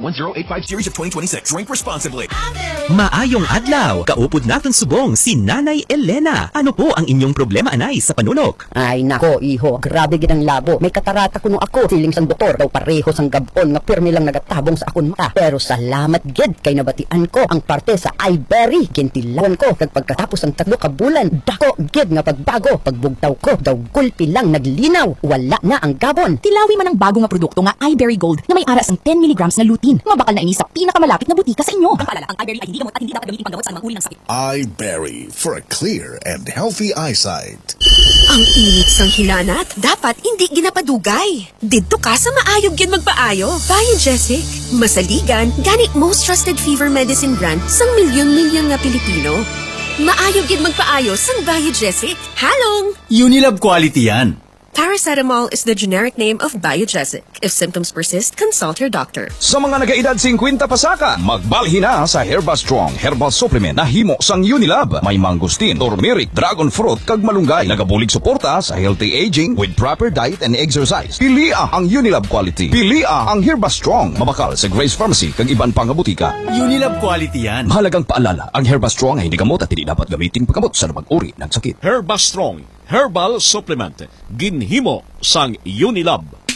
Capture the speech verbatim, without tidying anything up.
one zero eight five series of twenty twenty-six. Drink responsibly. Maayong adlaw, kaupod naton subong si Nanay Elena. Ano po ang inyong problema, anay, sa panunok? Ay nako, iho, grabe gid ang labo. May katarata kuno ako. Siling sang doktor daw pareho sang gabon nga pirmi lang nagatabong sa akon mata. Pero salamat gid kay nabatian ko ang parte sa iBerry. Gintilawon ko kag pagkatapos ang tatlo ka bulan, dako gid nga pagbago. Pagbugtaw ko daw gulpi lang naglinaw. Wala na ang gabon. Tilawi man ang bago nga produkto nga iBerry Gold na may aras ang ten milligrams na lutein. Nga bakal na ini sa pinakamalapit na butika sa inyo. Ang paalala, ang iBerry ay hindi gamot at hindi dapat gamitin panggamot sa anumang uri ng sakit. iBerry for a clear and healthy eyesight. Ang init sang hinanat, dapat hindi ginapadugay. Didto ka sa maayog yun magpaayo. Biogesic. Masaligan, gani most trusted fever medicine brand sang milyon-milyon nga Pilipino. Maayog yun magpaayo sang Biogesic. Halong! Unilab quality yan. Paracetamol is the generic name of Biogesic. If symptoms persist, consult your doctor. Sa mga nagaedad fifty pasaka, magbalhin na sa Herba Strong Herbal Supplement na himo sang Unilab. May mangustin, turmeric, dragon fruit, kag malunggay. Nagabulig suporta sa healthy aging with proper diet and exercise. Pilia ang Unilab quality. Pilia ang Herba Strong. Mabakal sa Grace Pharmacy kag iban pang butika. Unilab quality yan. Mahalagang paalala, ang Herba Strong ay hindi gamot at hindi dapat gamitin paggamot sa anumang uri ng sakit. Herba Strong Herbal Supplement. Ginhimo sang Unilab.